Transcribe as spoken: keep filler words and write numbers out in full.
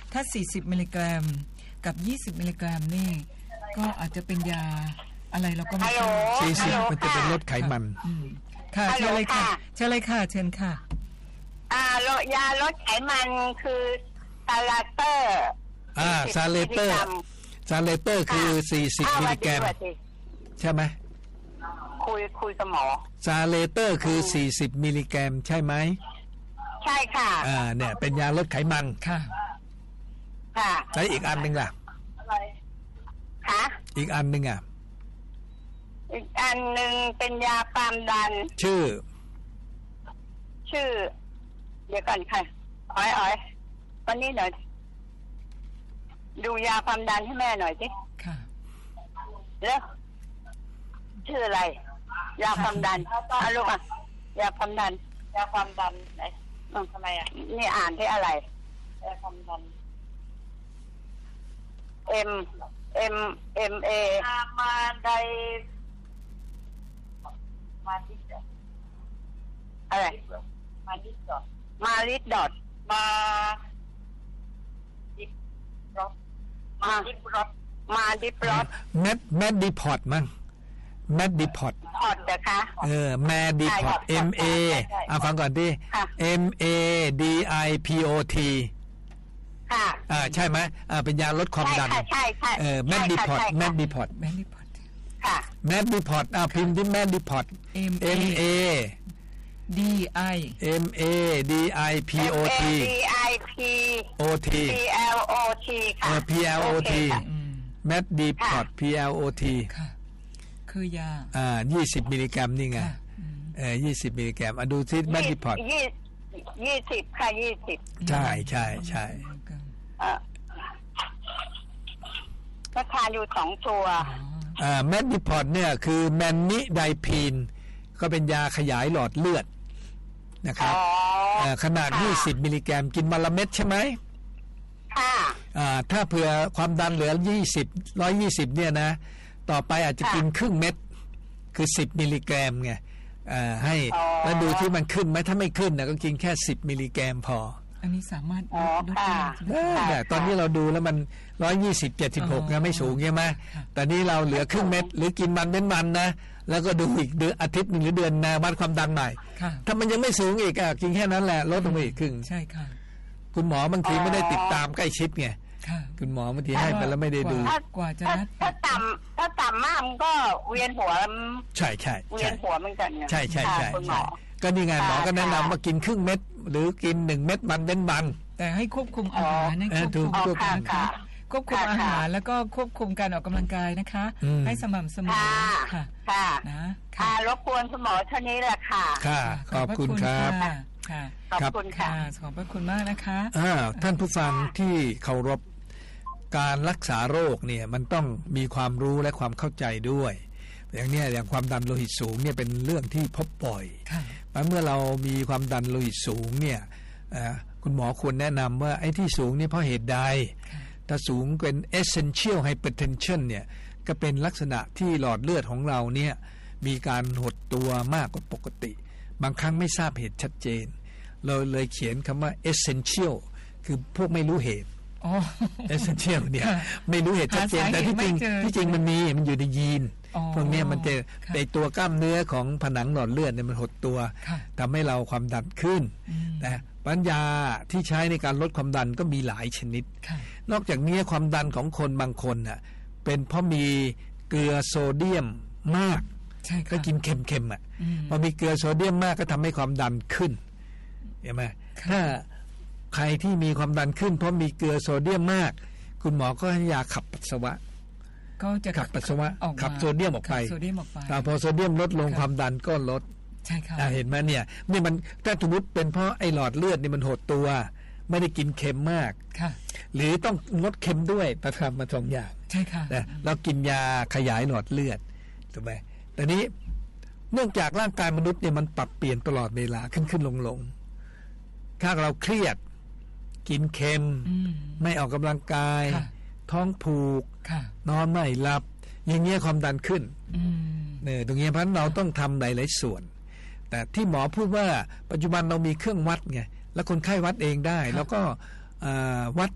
ถ้าสี่สิบมิลลิกรัมกับยี่สิบมิลลิกรัมนี่ก็อาจจะเป็นยาอะไรเราก็ไม่ทราบสี่สิบมันจะเป็นลดไขมันค่ะเชิญเลยค่ะเชิญเลยค่ะเชิญค่ะอ่ายาลดไขมันคือซาลาเตอร์อ่าซาเลเตอร์ซาเลเตอร์คือสี่สิบมิลลิกรัมใช่ไหมคุยคุยกับหมอซาเลเตอร์คือสี่สิบมิลลิกรัมใช่ไหมใช่ค่ะอ่าเนี่ยเป็นยาลดไขมันค่ะค่ะแล้วอีกอันหนึ่งล่ะค่ะอีกอันหนึ่งอ่ะอีกอันหนึ่งเป็นยาความดันชื่อชื่อเดี๋ยวก่อนค่ะอ้อยอ้อยวันนี้หน่อยดูยาความดันให้แม่หน่อยสิค่ะแล้วชื่ออะไรยาความดันเอาลูกอ่ะยาความดันยาความดันไหนทำไมอ่ะนี่อ่านที่อะไรยาความดัน M M M A มาไดมาดิดอะไรมาดิดดอทมาดิดดอทมาดิบรอมาดิบรอมาดิบรอแมดแมดดิพอตมั้งแมดดิพอตพอตนะคะเออแมดดิพอต M A อ่ะฟังก่อนดิ M A D I P O T ค่ะอ่าใช่ไหมอ่าเป็นยาลดความดันใช่ใช่ใช่เออแมดดิพอตแมดดิพอตแมดดิพอตค่ะแมดดิพอตอ่าพิมพ์ที่แมดดิพอต M A D I M A D I P O T D I P O T P L O T ค่ะ P L O T แมดดิพอต P L O T ค่ะคือยาอ่ายี่สิบมิลลิกรัมนี่ไงเออยี่สิบมิลลิกรัมอ่ะดูซิแมดดิพอตยี่ยี่สิบค่ะยี่สิบใช่ใช่ใช่อ่าก็ทานอยู่สองตัวอ่าแมดดิพอตเนี่ยคือแมนนิไดพีนก็เป็นยาขยายหลอดเลือดนะครับขนาดยี่สิบมิลลิกรัมกินวันละเม็ดใช่ไหมค่ะอ่าถ้าเผื่อความดันเหลือยี่สิบ หนึ่งร้อยยี่สิบเนี่ยนะต่อไปอาจจะกินครึ่งเม็ดคือสิบมิลลิกรัมไงอ่าให้แล้วดูที่มันขึ้นไหมถ้าไม่ขึ้นนะก็กินแค่สิบมิลลิกรัมพออันนี้สามารถลดได้ตอนนี้เราดูแล้วมันหนึ่งร้อยยี่สิบ เจ็ดสิบหกนะไม่สูงใช่ไหมแต่นี้เราเหลือครึ่งเม็ดหรือกินมันเป็นมันนะแล้วก็ดูอีกเดือนอาทิตย์นึงหรือเดือนนะวัดความดันใหม่ถ้ามันยังไม่สูงอีกอ่ะกินแค่นั้นแหละลดลงไปอีกครึ่งใช่ค่ะคุณหมอบางทีไม่ได้ติดตามใกล้ชิดไงคุณหมอบางทีให้ไปแล้วไม่ได้ดูกว่าจะนัดถ้าต่ำถ้าต่ำมากมันก็เวียนหัวใช่ใช่เวียนหัวเหมือนกันใช่ใช่ใช่ก็นี่ไงหมอก็แนะนำว่ากินครึ่งเม็ดหรือกินหนึ่งเม็ดมันเป็นมันแต่ให้ควบคุมอาหารนะควบคุมนะคะควบคุมอาหารแล้วก็ควบคุมการออกกำลังกายนะคะให้สม่ำเสมอค่ะค่ะนะค่ะรบกวนคุณหมอเท่านี้แหละค่ะค่ะขอบคุณครับค่ะขอบคุณค่ะขอบพระคุณมากนะคะอ่าท่านผู้ฟังที่เคารพการรักษาโรคเนี่ยมันต้องมีความรู้และความเข้าใจด้วยอย่างนี้อย่างความดันโลหิตสูงเนี่ยเป็นเรื่องที่พบบ่อยเมื่อเรามีความดันโลหิตสูงเนี่ยคุณหมอควรแนะนำว่าไอ้ที่สูงเนี่ยเพราะเหตุใดถ้าสูงเป็น essential hypertension เนี่ยก็เป็นลักษณะที่หลอดเลือดของเราเนี่ยมีการหดตัวมากกว่าปกติบางครั้งไม่ทราบเหตุชัดเจนเราเลยเขียนคำว่า essential คือพวกไม่รู้เหตุessential เนี่ยไม่รู้เหตุชัดเจนแต่ที่จริงที่จริงมันมีมันอยู่ในยีนพวกนี้มันจะในตัวกล้ามเนื้อของผนังหลอดเลือดเนี่ยมันหดตัวทำให้เราความดันขึ้นนะปัญญาที่ใช้ในการลดความดันก็มีหลายชนิดนอกจากนี้ความดันของคนบางคนน่ะเป็นเพราะมีเกลือโซเดียมมากก็กินเค็มๆอ่ะพอมีเกลือโซเดียมมากก็ทำให้ความดันขึ้นเห็นไหมถ้าใครที่มีความดันขึ้นเพราะมีเกลือโซเดียมมากคุณหมอก็ให้ยาขับปัสสาวะก็จะขับปัสสาวะขับโซเดียมออกไปแต่พอโซเดียมลดลงความดันก็ลดใช่ค่ะเห็นไหมเนี่ยนี่มันถ้าสมมติเป็นเพราะไอหลอดเลือดนี่มันหดตัวไม่ได้กินเค็มมากค่ะหรือต้องลดเค็มด้วยประทำมาสองอย่างใช่ค่ะนะเรากินยาขยายหลอดเลือดถูกไหมแต่นี้เนื่องจากร่างกายมนุษย์เนี่ยมันปรับเปลี่ยนตลอดเวลาขึ้นขึ้นลงลงถ้าเราเครียดกินเค็มไม่ออกกำลังกายท้องผูกนอนไม่หลับอย่างเงี้ยความดันขึ้นเนี่ยตรงนี้เพราะเราต้องทำหลายๆส่วนแต่ที่หมอพูดว่าปัจจุบันเรามีเครื่องวัดไงแล้วคนไข้วัดเองได้แล้วก็วัด